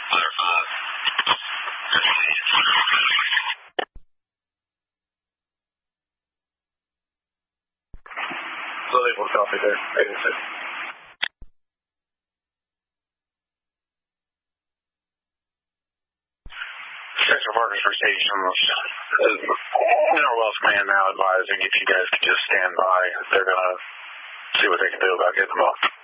Lily will copy there. Agency. Special Partners for stations. Norwell's command now advising if you guys could just stand by. They're going to see what they can do about getting them up.